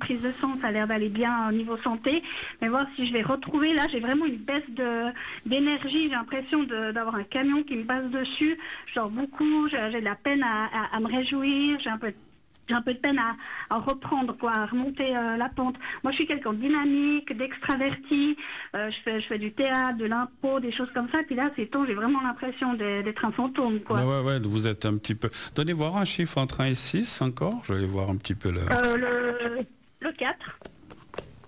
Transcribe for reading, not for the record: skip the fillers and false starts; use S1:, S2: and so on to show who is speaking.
S1: prise de sang, ça a l'air d'aller bien au niveau santé. Mais voir si je vais retrouver, là j'ai vraiment une baisse d'énergie, j'ai l'impression d'avoir un camion qui me passe dessus. Je dors beaucoup, j'ai de la peine à me réjouir, j'ai un peu de peine à reprendre, quoi, à remonter la pente. Moi, je suis quelqu'un de dynamique, d'extraverti. Je fais du théâtre, de l'impro, des choses comme ça. Puis là, ces temps, j'ai vraiment l'impression d'être un fantôme, quoi.
S2: Ouais, vous êtes un petit peu... Donnez voir un chiffre entre 1 et 6 encore. Je vais voir un petit peu
S1: Le 4.